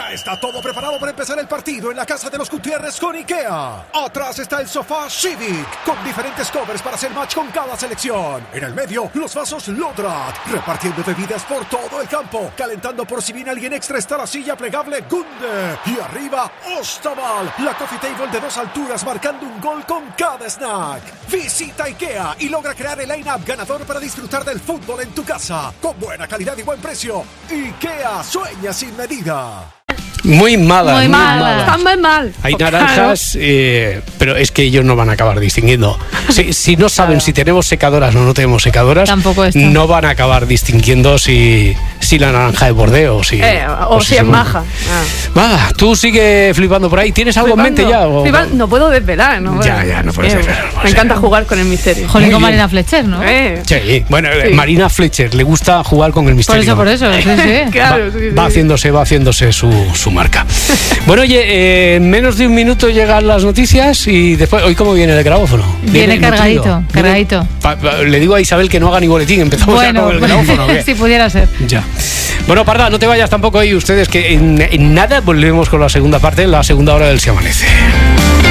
Ya está todo preparado para empezar el partido en la casa de los Gutiérrez con IKEA. Atrás está el sofá Civic, con diferentes covers para hacer match con cada selección. En el medio, los vasos Lodrat, repartiendo bebidas por todo el campo. Calentando por si viene alguien extra está la silla plegable Gunde. Y arriba, Ostaval, la coffee table de 2 alturas marcando un gol con cada snack. Visita IKEA y logra crear el line-up ganador para disfrutar del fútbol en tu casa. Con buena calidad y buen precio. IKEA, sueña sin medida. Muy mala. Están muy mal. Hay naranjas, pero es que ellos no van a acabar distinguiendo. Si no saben si tenemos secadoras o no tenemos secadoras, no van a acabar distinguiendo si la naranja es bordeo o si es maja. Va, tú sigue flipando por ahí. ¿Tienes algo en mente ya? No puedo desvelar. No puedes desvelar. Me encanta jugar con el misterio. Jolín, con Marina Fletcher, ¿no? Sí, bueno, sí. Marina Fletcher le gusta jugar con el misterio. Por eso. Sí. Claro, va haciéndose su marca. Bueno, oye, en menos de un minuto llegan las noticias y después, ¿hoy cómo viene el grabófono? Viene cargadito. Le digo a Isabel que no haga ni boletín, empezamos ya con el grabófono. Si pudiera ser. Ya. Bueno, Parda, no te vayas tampoco ahí ustedes, que en nada volvemos con la segunda parte, en la segunda hora del Se Amanece.